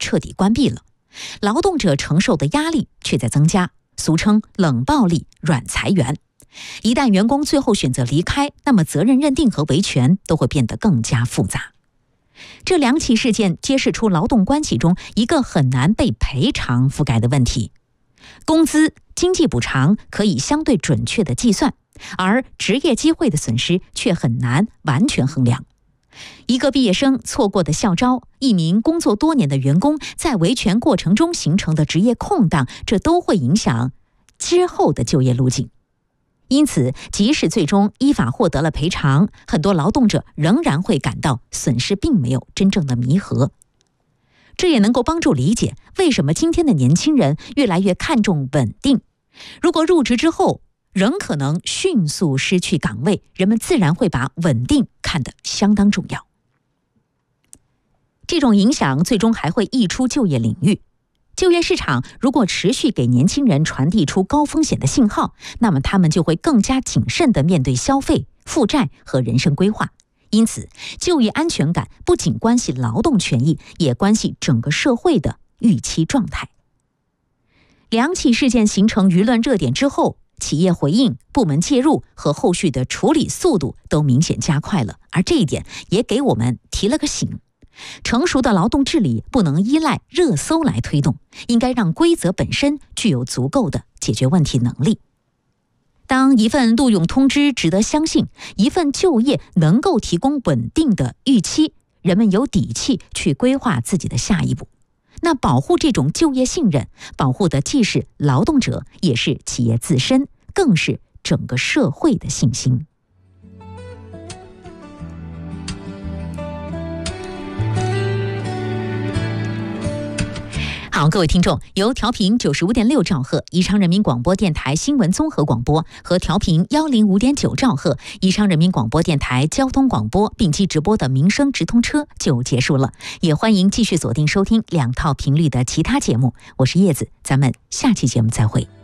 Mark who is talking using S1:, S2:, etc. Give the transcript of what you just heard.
S1: 彻底关闭了，劳动者承受的压力却在增加，俗称冷暴力、软裁员。一旦员工最后选择离开，那么责任认定和维权都会变得更加复杂。这2起事件揭示出劳动关系中一个很难被赔偿覆盖的问题。工资、经济补偿可以相对准确地计算，而职业机会的损失却很难完全衡量。一个毕业生错过的校招，一名工作多年的员工在维权过程中形成的职业空档，这都会影响之后的就业路径。因此，即使最终依法获得了赔偿，很多劳动者仍然会感到损失并没有真正的弥合。这也能够帮助理解为什么今天的年轻人越来越看重稳定。如果入职之后仍可能迅速失去岗位，人们自然会把稳定看得相当重要。这种影响最终还会溢出就业领域。就业市场如果持续给年轻人传递出高风险的信号，那么他们就会更加谨慎地面对消费、负债和人生规划。因此，就业安全感不仅关系劳动权益，也关系整个社会的预期状态。2起事件形成舆论热点之后，企业回应、部门介入和后续的处理速度都明显加快了，而这一点也给我们提了个醒。成熟的劳动治理不能依赖热搜来推动，应该让规则本身具有足够的解决问题能力。当一份录用通知值得相信，一份就业能够提供稳定的预期，人们有底气去规划自己的下一步。那保护这种就业信任，保护的既是劳动者，也是企业自身，更是整个社会的信心。好，各位听众，由调频95.6兆赫宜昌人民广播电台新闻综合广播和调频105.9兆赫宜昌人民广播电台交通广播并机直播的民生直通车就结束了，也欢迎继续锁定收听2套频率的其他节目。我是叶子，咱们下期节目再会。